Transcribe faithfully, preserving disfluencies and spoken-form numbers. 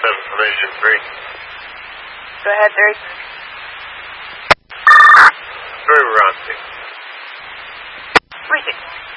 seven from Engine three. Go ahead, three. Three, we're on to. Three, six.